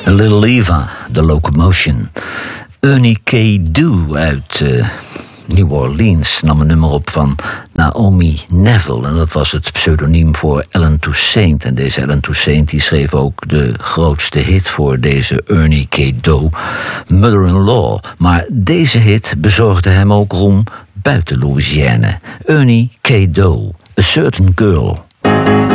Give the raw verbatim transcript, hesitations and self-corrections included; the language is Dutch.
Little Eva, The Locomotion. Ernie K. Doe uit uh, New Orleans nam een nummer op van Naomi Neville. En dat was het pseudoniem voor Ellen Toussaint. En deze Ellen Toussaint die schreef ook de grootste hit voor deze Ernie K. Doe, Mother-in-Law. Maar deze hit bezorgde hem ook roem buiten Louisiane. Ernie K. Doe, A Certain Girl.